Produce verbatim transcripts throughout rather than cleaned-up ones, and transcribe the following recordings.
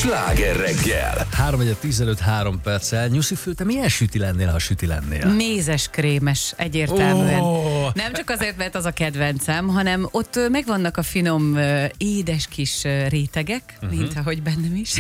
Sláger reggel. három tíz előtt három perccel. Nyuszifő, te milyen süti lennél, ha süti lennél? Mézes krémes, egyértelműen. Oh. Nem csak azért, mert az a kedvencem, hanem ott megvannak a finom, édes kis rétegek, uh-huh. mint ahogy bennem is.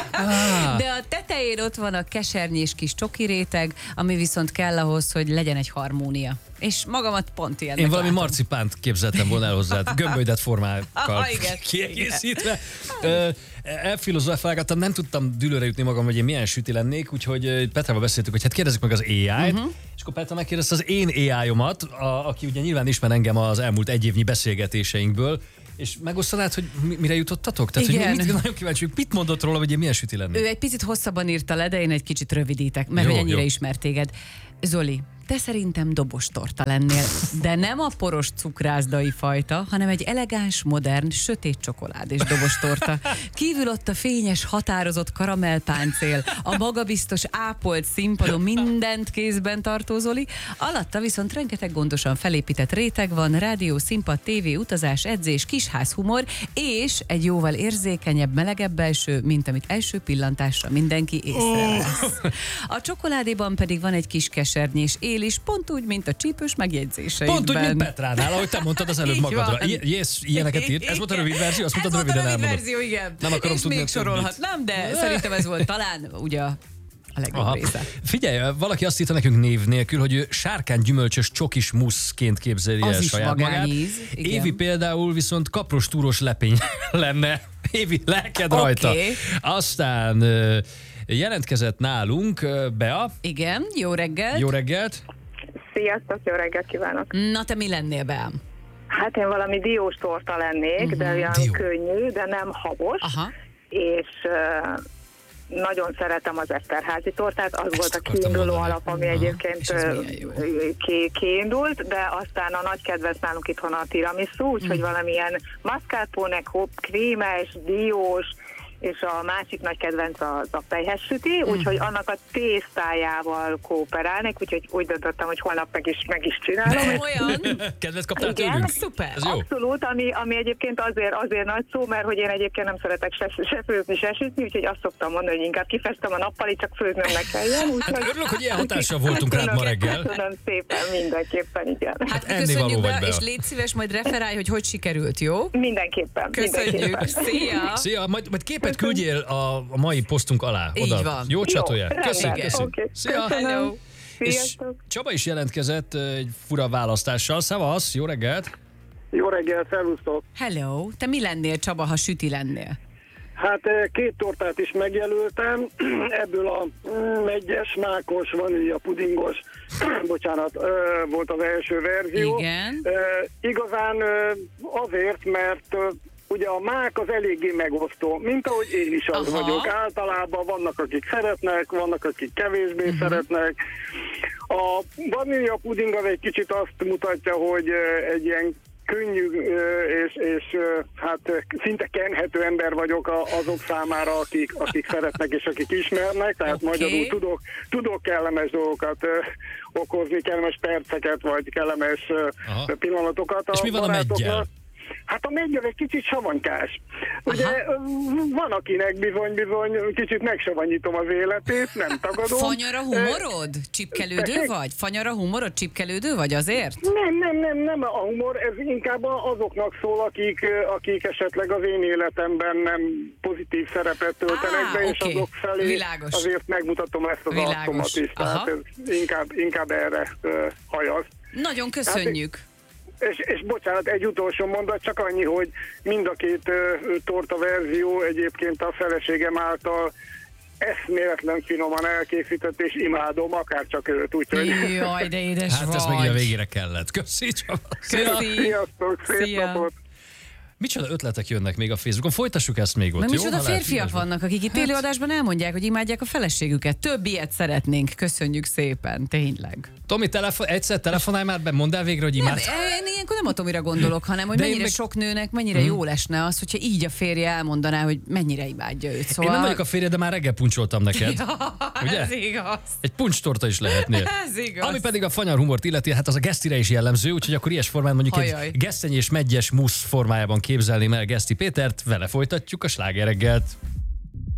Ah. De a tetején ott van a kesernyés kis csoki réteg, ami viszont kell ahhoz, hogy legyen egy harmónia. És magamat pont ilyennek Én valami látom. marcipánt képzeltem volna el hozzád, gömbölydett formákkal Ah, igen. kiegészítve. Ö, Elfilozofálgattam, nem tudtam dűlőre jutni magam, hogy én milyen süti lennék, úgyhogy Petrával beszéltük, hogy hát kérdezzük meg az á í-t, uh-huh. és akkor Petra megkérdezte az én á í-omat, a, aki ugye nyilván ismer engem az elmúlt egy évnyi beszélgetéseinkből, és megosztanád, hogy mire jutottatok? Tehát, Igen. hogy mit, nagyon kíváncsi, hogy mit mondott róla, hogy én milyen süti lennék? Ő egy picit hosszabban írta le, de én egy kicsit rövidítek, mert Jó, hogy ennyire jó. ismer téged. Zoli, te szerintem dobostorta lennél, de nem a poros cukrászdai fajta, hanem egy elegáns, modern, sötét csokoládés dobostorta. Kívül ott a fényes, határozott karamellpáncél, a magabiztos, ápolt színpadon mindent kézben tartó Zoli, alatta viszont rengeteg gondosan felépített réteg van, rádió, színpad, tévé, utazás, edzés, kisház, humor, és egy jóval érzékenyebb, melegebb belső, mint amit első pillantásra mindenki észrevesz. A csokoládéban pedig van egy kis kesernyés él is, pont úgy, mint a csípős megjegyzéseidben. Pont úgy, mint Petránál, ahogy te mondtad az előbb Így magadra. van. I- yes, ilyeneket írt. Ez volt a rövid verzió, azt mondtad, ez röviden volt a rövid elmondod. verzió, igen. Nem akarom és tudni még a többit. sorolhatnám, de szerintem ez volt talán ugye a legjobb Aha. része. Figyelj, valaki azt írta nekünk név nélkül, hogy ő sárkánygyümölcsös csokis muszként képzeli Az el is saját magát. magányíz, igen. Évi például viszont kapros túros lepény lenne. Évi, lelked rajta. Oké. Aztán ö, jelentkezett nálunk ö, Bea. Igen, jó reggelt. Jó reggelt. Sziasztok, jó reggelt kívánok! Na, te mi lennél, Beám? Hát én valami diós torta lennék, uh-huh. de olyan Dió. könnyű, de nem habos, Aha. és uh, nagyon szeretem az eszterházi tortát, az Ezt volt a akartam kiinduló mondani. alap, ami Aha. egyébként És ez uh, milyen jó. ki, kiindult, de aztán a nagy kedvenc nálunk itthon a tiramisu, úgyhogy Mm. valamilyen mascarpone, krémes, diós, és a másik nagy kedvenc az a pelyhes süti, úgyhogy annak a tésztájával kooperálnék, úgyhogy úgy döntöttem, hogy holnap meg is, meg is csinálom. és- Olyan? Kedvet kaptál Igen. tőlünk? Szuper. Ez jó. Abszolút, ami, ami egyébként azért, azért nagy szó, mert hogy én egyébként nem szeretek se, se főzni, se sütni, úgyhogy azt szoktam mondani, hogy inkább kifestem a nappali, csak főznöm ne kelljen. Úgyhogy, Hát örülök, hogy ilyen hatással voltunk rád ma reggel. Köszönöm szépen, mindenképpen, igen. Hát ennivaló köszönjük vagy, be, Bea. és légy szíves, majd referálj, hogy hogy sikerült, jó? Mindenképpen. Köszönjük. mindenképpen. Szia! Szia, majd, majd képet küldjél a, a mai posztunk alá. Így Oda. van. Jó csatolják. Jó, Köszönjük. rendben. köszönjük. Oké. Szia. Köszönöm. Hello. És Sziasztok. Csaba is jelentkezett ö, egy fura választással. Szevasz, jó reggelt! Jó reggel, szervusztok! Hello. Te mi lennél, Csaba, ha süti lennél? Hát eh, két tortát is megjelöltem, ebből a mm, egyes, mákos, vanília pudingos, bocsánat, ö, volt az első verzió. Igen. Ö, igazán ö, azért, mert ö, ugye a mák az eléggé megosztó, mint ahogy én is az Aha. vagyok. Általában vannak, akik szeretnek, vannak, akik kevésbé uh-huh. szeretnek. A vanília puding az egy kicsit azt mutatja, hogy ö, egy ilyen könnyű ö, és, és ö, hát ö, szinte kenhető ember vagyok a, azok számára, akik, akik szeretnek és akik ismernek, tehát Oké. magyarul tudok, tudok kellemes dolgokat ö, okozni, kellemes perceket, vagy kellemes ö, Aha. pillanatokat a És mi van a barátoknak. meggyel? Hát a meggyel egy kicsit savanykás. Ugye Aha. ö, van, akinek bizony-bizony kicsit megsavanyítom az életét, nem tagadom. Fanyar a humorod? Csipkelődő Tessék? vagy? Fanyar a humorod? Csipkelődő vagy azért? Nem, nem, nem, nem a humor, ez inkább azoknak szól, akik, akik esetleg az én életemben nem pozitív szerepet töltenek Á, be, és oké. azok felé Világos. azért megmutatom ezt az Világos. arcomat is. Tehát Aha. ez inkább, inkább erre uh, hajaz. Nagyon köszönjük. És, és bocsánat, egy utolsó mondat, csak annyi, hogy mind a két uh, torta verzió egyébként a feleségem által eszméletlen finoman elkészített, és imádom, akár csak őt, úgyhogy... Jaj, de édes Hát vagy. ez meg így a végére kellett. Köszi, Csaba. Szia. Köszi. Sziasztok, szép Szia. napot! Micsoda ötletek jönnek még a Facebookon? Folytassuk ezt még ott, Mert jó? micsoda Ha lehet férfiak írásban. vannak, akik itt élőadásban elmondják, hogy imádják a feleségüket. Több ilyet szeretnénk. Köszönjük szépen, tényleg. Tomi, telefon, egyszer telefonálj már be, mondd el végre, hogy Nem, imád. én ilyenkor nem a Tomira gondolok, hanem hogy De én mennyire meg- sok nőnek, mennyire jól esne az, hogyha így a férje elmondaná, hogy mennyire imádja őt. Én Szóval... nem vagyok a férje, de már reggel puncsoltam neked. Ja, Ugye? ez igaz. Egy puncstorta is lehetnél. Ez igaz. Ami pedig a fanyar humort illeti, hát az a gesztire is jellemző, úgyhogy akkor ilyes formán mondjuk Hajaj. egy gesztenyi és meggyes musz formájában képzelném el Geszti Pétert, vele folytatjuk a Sláger reggelt.